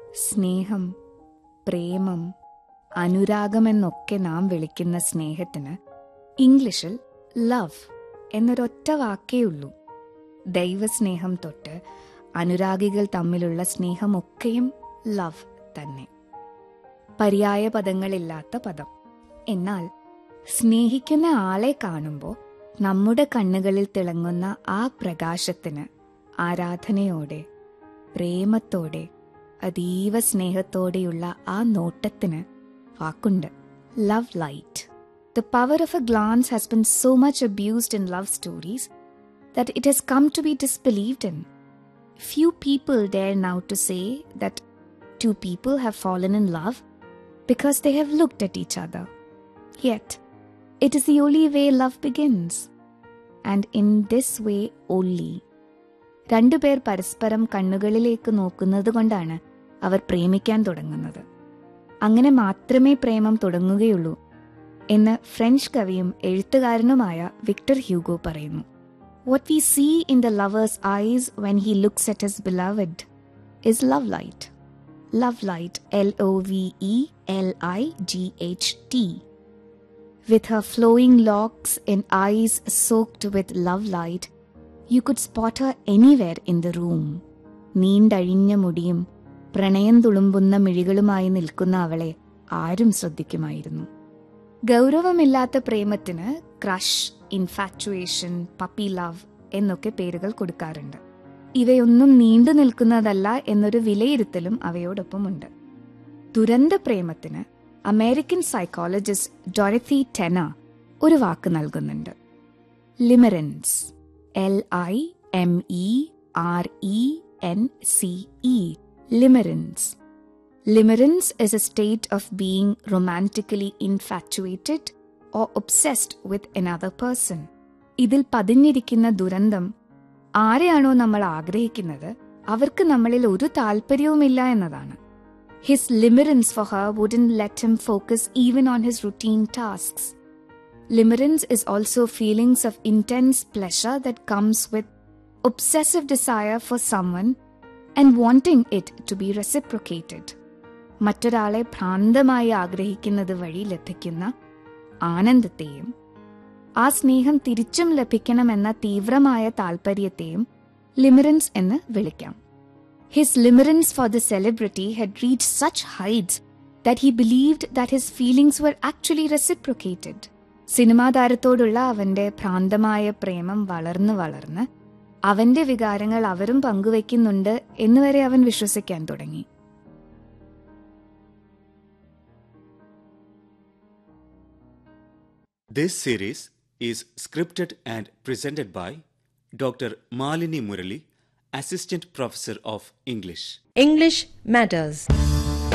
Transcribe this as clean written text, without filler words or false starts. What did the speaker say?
സ്നേഹം, പ്രേമം, അനുരാഗമെന്നൊക്കെ നാം വിളിക്കുന്ന സ്നേഹത്തിന് ഇംഗ്ലീഷിൽ ലവ് എന്നൊരൊറ്റ വാക്കേയുള്ളൂ. ദൈവസ്നേഹം തൊട്ട് അനുരാഗികൾ തമ്മിലുള്ള സ്നേഹമൊക്കെയും ലവ് തന്നെ. പര്യായ പദങ്ങളില്ലാത്ത പദം. എന്നാൽ സ്നേഹിക്കുന്ന ആളെ കാണുമ്പോൾ നമ്മുടെ കണ്ണുകളിൽ തിളങ്ങുന്ന ആ പ്രകാശത്തിന് ആരാധനയോടെ, പ്രേമത്തോടെ, അതീവ സ്നേഹത്തോടെയുള്ള ആ നോട്ടത്തിന് വാക്കുണ്ട്: love light. The power of a glance has been so much abused in love stories that it has come to be disbelieved in. Few people dare now to say that two people have fallen in love because they have looked at each other. Yet, it is the only way love begins. And in this way only. രണ്ടുപേർ പരസ്പരം കണ്ണുകളിലേക്ക് നോക്കുന്നത് കൊണ്ടാണ് അവർ പ്രേമിക്കാൻ തുടങ്ങുന്നത്. അങ്ങനെ മാത്രമേ പ്രേമം തുടങ്ങുകയുള്ളൂ എന്ന് French കവിയും എഴുത്തുകാരനുമായ Victor Hugo പറയുന്നു. What we see in the lover's eyes when he looks at his beloved is love light. Love light, Lovelight. With her flowing locks and eyes soaked with love light, you could spot her anywhere in the room. നീണ്ടഴിഞ്ഞ മുടിയും പ്രണയം തുളുമ്പുന്ന മിഴികളുമായി നിൽക്കുന്ന അവളെ ആരും ശ്രദ്ധിക്കുമായിരുന്നു. ഗൗരവമില്ലാത്ത പ്രേമത്തിന് crush, ഇൻഫാറ്റുവേഷൻ, puppy love എന്നൊക്കെ പേരുകൾ കൊടുക്കാറുണ്ട്. ഇവയൊന്നും നീണ്ടു നിൽക്കുന്നതല്ല എന്നൊരു വിലയിരുത്തലും അവയോടൊപ്പമുണ്ട്. ദുരന്ത പ്രേമത്തിന് അമേരിക്കൻ സൈക്കോളജിസ്റ്റ് ഡോറത്തി ടെനർ ഒരു വാക്ക് നൽകുന്നുണ്ട്: ലിമറൻസ്. LIMERENCE. Limerence. Limerence is a state of being romantically infatuated or obsessed with another person. ഇതിൽ പതിഞ്ഞിരിക്കുന്ന ദുരന്തം, ആരെയാണോ നമ്മൾ ആഗ്രഹിക്കുന്നത് അവർക്ക് നമ്മളിൽ ഒരു താല്പര്യവുമില്ല എന്നതാണ്. His limerence for her wouldn't let him focus even on his routine tasks. Limerence is also feelings of intense pleasure that comes with obsessive desire for someone and wanting it to be reciprocated. മറ്റൊരാളെ ഭ്രാന്തമായി ആഗ്രഹിക്കുന്നത് വഴി ലഭിക്കുന്ന ആനന്ദത്തെയും ആ സ്നേഹം തിരിച്ചും ലഭിക്കണമെന്ന തീവ്രമായ താൽപര്യത്തെയും ലിമറൻസ് എന്ന് വിളിക്കാം. His limerence for the celebrity had reached such heights that he believed that his feelings were actually reciprocated. Cinema താരത്തോടുള്ള അവന്റെ ഭ്രാന്തമായ പ്രേമം വളർന്ന് വളർന്ന് അവന്റെ വികാരങ്ങൾ അവരും പങ്കുവയ്ക്കുന്നുണ്ട് എന്നുവരെ അവൻ വിശ്വസിക്കാൻ തുടങ്ങി. This series is scripted and presented by Dr. Malini Murali, Assistant Professor of English. English Matters.